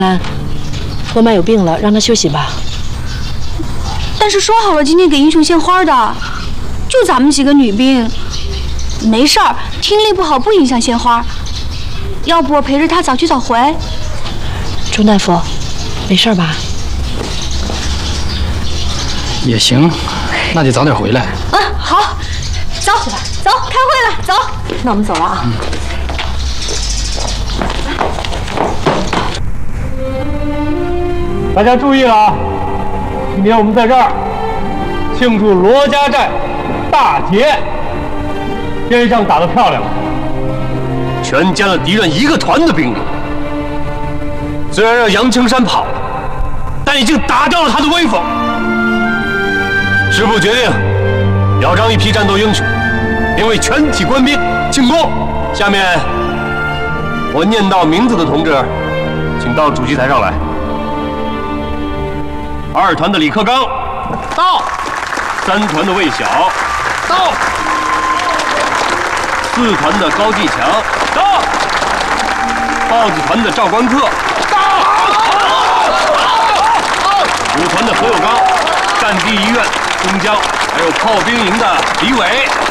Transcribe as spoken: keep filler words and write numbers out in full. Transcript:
兰，我妈有病了，让她休息吧。 但是说好了今天给英雄献花的，就咱们几个女兵。没事儿，听力不好不影响献花。要不我陪着她早去早回？ 钟大夫，没事吧？ 也行，那就早点回来。 嗯，好，走走，开会了，走。 那我们走了啊。嗯大家注意了啊！今天我们在这儿庆祝罗家寨大捷，这一仗打得漂亮， 全歼了敌人一个团的兵力。虽然让杨青山跑了，但已经打掉了他的威风。师部决定表彰一批战斗英雄，并为全体官兵庆功。下面我念到名字的同志，请到主席台上来。 二团的李克刚到，三团的魏晓到，四团的高继强到，豹子团的赵观克到，五团的何有刚，战地医院钟江，还有炮兵营的李伟